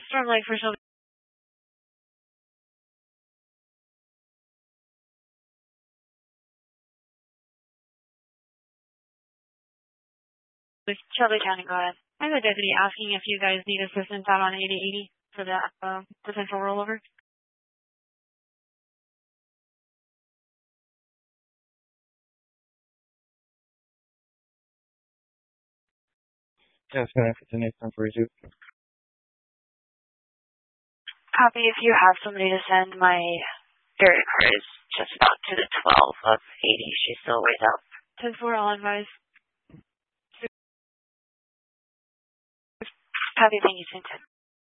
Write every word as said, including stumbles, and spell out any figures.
Storm Lake for Sylvia. With Shelby County, go ahead. I have a deputy asking if you guys need assistance out on eighty eighty for the uh, potential rollover. Yes, ma'am. It's an eight forty-two. Copy. If you have somebody to send, my area card is just about to the twelve of eighty. She's still ways out. ten four, I'll advise. Copy. Thank you, Saint ten.